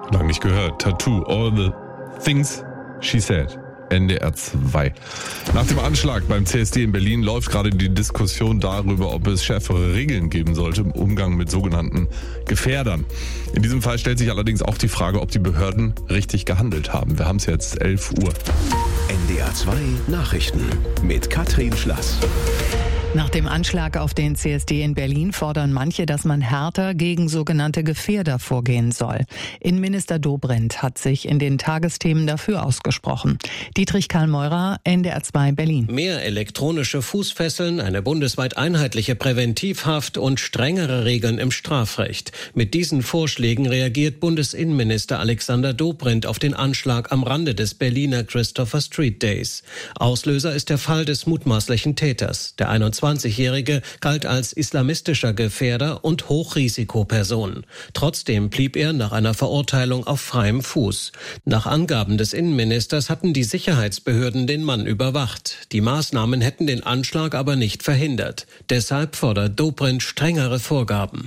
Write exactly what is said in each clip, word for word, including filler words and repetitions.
Lang nicht gehört. Tattoo, all the things she said. N D R zwei. Nach dem Anschlag beim C S D in Berlin läuft gerade die Diskussion darüber, ob es schärfere Regeln geben sollte im Umgang mit sogenannten Gefährdern. In diesem Fall stellt sich allerdings auch die Frage, ob die Behörden richtig gehandelt haben. Wir haben es jetzt elf Uhr. N D R zwei Nachrichten mit Katrin Schlass. Nach dem Anschlag auf den C S D in Berlin fordern manche, dass man härter gegen sogenannte Gefährder vorgehen soll. Innenminister Dobrindt hat sich in den Tagesthemen dafür ausgesprochen. Dietrich Karl-Meurer, N D R zwei Berlin. Mehr elektronische Fußfesseln, eine bundesweit einheitliche Präventivhaft und strengere Regeln im Strafrecht. Mit diesen Vorschlägen reagiert Bundesinnenminister Alexander Dobrindt auf den Anschlag am Rande des Berliner Christopher Street Days. Auslöser ist der Fall des mutmaßlichen Täters. Der einundzwanzigjährige galt als islamistischer Gefährder und Hochrisikoperson. Trotzdem blieb er nach einer Verurteilung auf freiem Fuß. Nach Angaben des Innenministers hatten die Sicherheitsbehörden den Mann überwacht. Die Maßnahmen hätten den Anschlag aber nicht verhindert. Deshalb fordert Dobrindt strengere Vorgaben.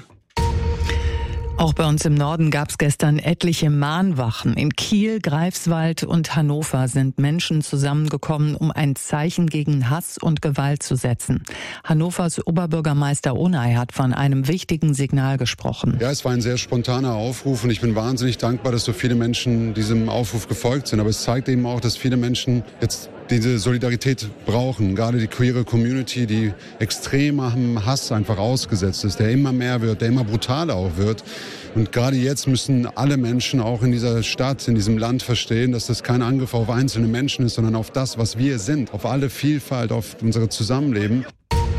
Auch bei uns im Norden gab es gestern etliche Mahnwachen. In Kiel, Greifswald und Hannover sind Menschen zusammengekommen, um ein Zeichen gegen Hass und Gewalt zu setzen. Hannovers Oberbürgermeister Onay hat von einem wichtigen Signal gesprochen. Ja, es war ein sehr spontaner Aufruf und ich bin wahnsinnig dankbar, dass so viele Menschen diesem Aufruf gefolgt sind. Aber es zeigt eben auch, dass viele Menschen jetzt diese Solidarität brauchen. Gerade die queere Community, die extremem Hass einfach ausgesetzt ist, der immer mehr wird, der immer brutaler auch wird. Und gerade jetzt müssen alle Menschen auch in dieser Stadt, in diesem Land verstehen, dass das kein Angriff auf einzelne Menschen ist, sondern auf das, was wir sind, auf alle Vielfalt, auf unser Zusammenleben.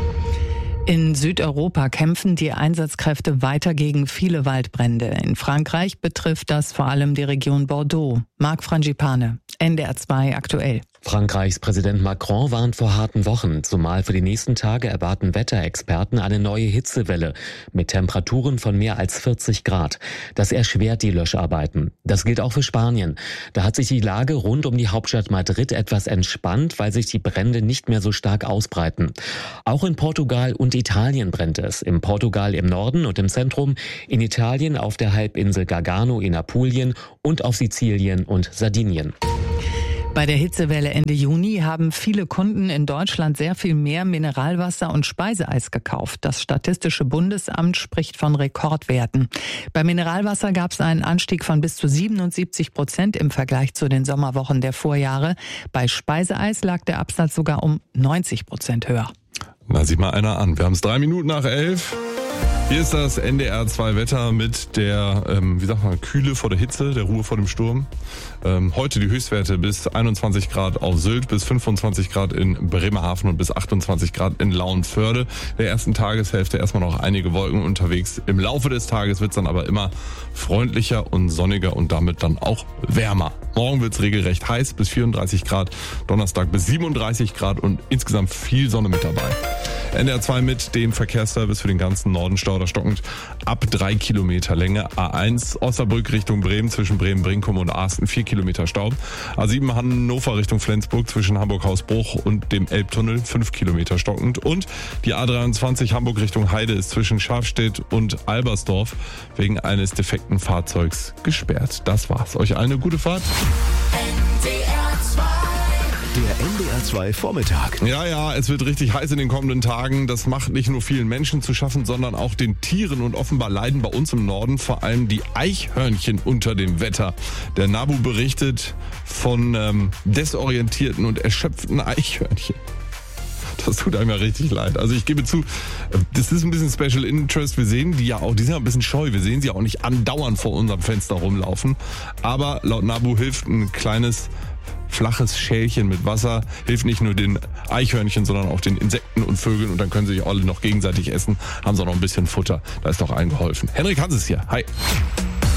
In Südeuropa kämpfen die Einsatzkräfte weiter gegen viele Waldbrände. In Frankreich betrifft das vor allem die Region Bordeaux. Marc Frangipane, N D R zwei aktuell. Frankreichs Präsident Macron warnt vor harten Wochen. Zumal für die nächsten Tage erwarten Wetterexperten eine neue Hitzewelle mit Temperaturen von mehr als vierzig Grad. Das erschwert die Löscharbeiten. Das gilt auch für Spanien. Da hat sich die Lage rund um die Hauptstadt Madrid etwas entspannt, weil sich die Brände nicht mehr so stark ausbreiten. Auch in Portugal und Italien brennt es. In Portugal im Norden und im Zentrum, in Italien auf der Halbinsel Gargano in Apulien und auf Sizilien und Sardinien. Bei der Hitzewelle Ende Juni haben viele Kunden in Deutschland sehr viel mehr Mineralwasser und Speiseeis gekauft. Das Statistische Bundesamt spricht von Rekordwerten. Bei Mineralwasser gab es einen Anstieg von bis zu siebenundsiebzig Prozent im Vergleich zu den Sommerwochen der Vorjahre. Bei Speiseeis lag der Absatz sogar um neunzig Prozent höher. Na, sieh mal einer an. Wir haben es drei Minuten nach elf. Hier ist das N D R zwei Wetter mit der, ähm, wie sagt man, Kühle vor der Hitze, der Ruhe vor dem Sturm. Ähm, heute die Höchstwerte bis einundzwanzig Grad auf Sylt, bis fünfundzwanzig Grad in Bremerhaven und bis achtundzwanzig Grad in Lauenförde. Der ersten Tageshälfte erstmal noch einige Wolken unterwegs. Im Laufe des Tages wird es dann aber immer freundlicher und sonniger und damit dann auch wärmer. Morgen wird es regelrecht heiß bis vierunddreißig Grad, Donnerstag bis siebenunddreißig Grad und insgesamt viel Sonne mit dabei. N D R zwei mit dem Verkehrsservice für den ganzen Norden stauderstockend ab drei Kilometer Länge. A eins Osnabrück Richtung Bremen zwischen Bremen-Brinkum und Arsten vier Kilometer Stau. A sieben Hannover Richtung Flensburg zwischen Hamburg-Hausbruch und dem Elbtunnel fünf Kilometer stockend. Und die A dreiundzwanzig Hamburg Richtung Heide ist zwischen Schafstedt und Albersdorf wegen eines defekten Fahrzeugs gesperrt. Das war's. Euch allen eine gute Fahrt. Der N D R zwei Vormittag. Ja, ja, es wird richtig heiß in den kommenden Tagen. Das macht nicht nur vielen Menschen zu schaffen, sondern auch den Tieren. Und offenbar leiden bei uns im Norden vor allem die Eichhörnchen unter dem Wetter. Der NABU berichtet von ähm, desorientierten und erschöpften Eichhörnchen. Das tut einem ja richtig leid. Also ich gebe zu, das ist ein bisschen Special Interest. Wir sehen die ja auch, die sind ja ein bisschen scheu. Wir sehen sie auch nicht andauernd vor unserem Fenster rumlaufen. Aber laut NABU hilft ein kleines flaches Schälchen mit Wasser, hilft nicht nur den Eichhörnchen, sondern auch den Insekten und Vögeln und dann können sie sich alle noch gegenseitig essen, haben sie auch noch ein bisschen Futter. Da ist doch allen geholfen. Henrik Hans ist hier. Hi.